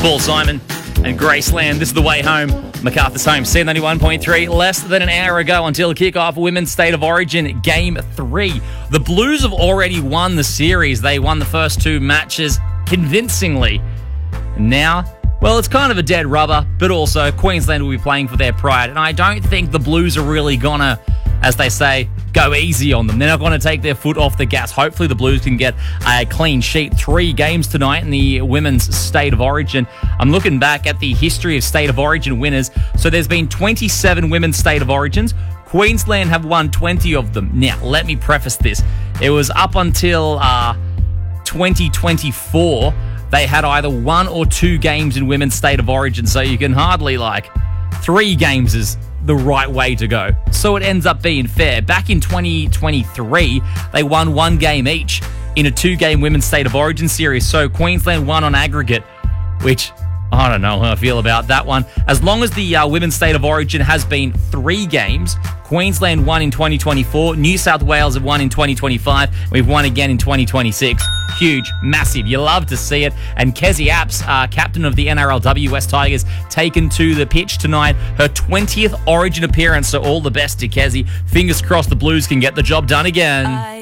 Paul Simon and Graceland. This is the way home. MacArthur's home, C91.3. Less than an hour ago until kickoff, Women's State of Origin Game 3. The Blues have already won the series. They won the first two matches convincingly. Now, well, it's kind of a dead rubber, but also Queensland will be playing for their pride. And I don't think the Blues are really gonna, as they say, go easy on them. They're not going to take their foot off the gas. Hopefully the Blues can get a clean sheet. 3 games tonight in the Women's State of Origin. I'm looking back at the history of State of Origin winners. So there's been 27 Women's State of Origins. Queensland have won 20 of them. Now, let me preface this. It was up until 2024. They had either 1 or 2 games in Women's State of Origin. So you can hardly 3 games is the right way to go. So it ends up being fair. Back in 2023, they won 1 game each in a 2-game Women's State of Origin series. So Queensland won on aggregate, which I don't know how I feel about that one. As long as the Women's State of Origin has been 3 games, Queensland won in 2024, New South Wales have won in 2025, we've won again in 2026. Huge, massive, you love to see it. And Kezzy Apps, captain of the NRLW West Tigers, taken to the pitch tonight. Her 20th Origin appearance, so all the best to Kezzy. Fingers crossed the Blues can get the job done again.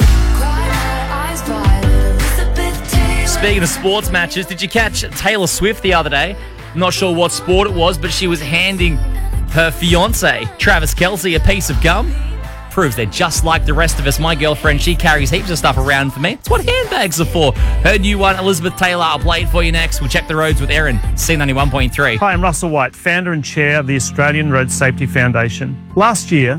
Speaking of sports matches, did you catch Taylor Swift the other day? I'm not sure what sport it was, but she was handing her fiancé, Travis Kelce, a piece of gum. Proves they're just like the rest of us. My girlfriend, she carries heaps of stuff around for me. It's what handbags are for. Her new one, Elizabeth Taylor. I'll play it for you next. We'll check the roads with Erin, C91.3. Hi, I'm Russell White, founder and chair of the Australian Road Safety Foundation. Last year,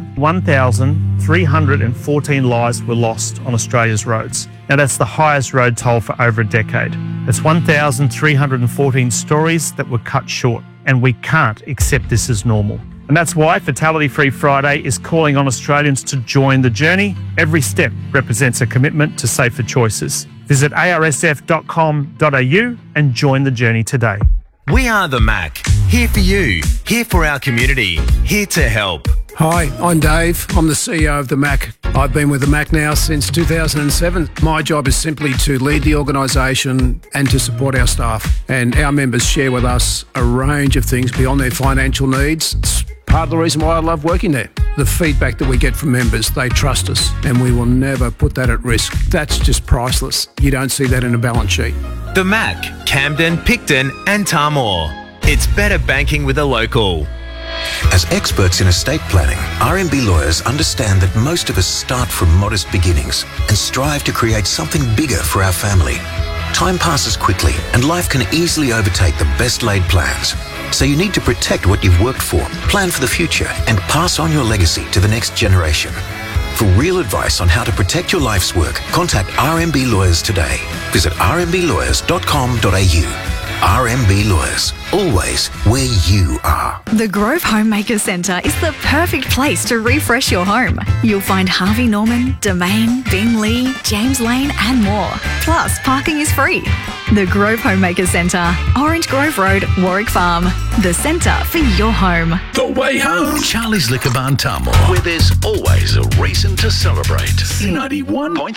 1,314 lives were lost on Australia's roads. Now, that's the highest road toll for over a decade. That's 1,314 stories that were cut short, and we can't accept this as normal. And that's why Fatality Free Friday is calling on Australians to join the journey. Every step represents a commitment to safer choices. Visit arsf.com.au and join the journey today. We are the Mac. Here for you. Here for our community. Here to help. Hi, I'm Dave. I'm the CEO of the Mac. I've been with the Mac now since 2007. My job is simply to lead the organisation and to support our staff. And our members share with us a range of things beyond their financial needs. It's part of the reason why I love working there. The feedback that we get from members, they trust us, and we will never put that at risk. That's just priceless. You don't see that in a balance sheet. The Mac, Camden, Picton and Tamor. It's better banking with a local. As experts in estate planning, RMB lawyers understand that most of us start from modest beginnings and strive to create something bigger for our family. Time passes quickly and life can easily overtake the best laid plans. So you need to protect what you've worked for, plan for the future, and pass on your legacy to the next generation. For real advice on how to protect your life's work, contact RMB Lawyers today. Visit rmblawyers.com.au. RMB Lawyers, always where you are. The Grove Homemaker Centre is the perfect place to refresh your home. You'll find Harvey Norman, Domain, Bingley, James Lane and more. Plus, parking is free. The Grove Homemaker Centre, Orange Grove Road, Warwick Farm. The centre for your home. The way home. Charlie's Liquor Barn Tamor, where there's always a reason to celebrate. 91.3.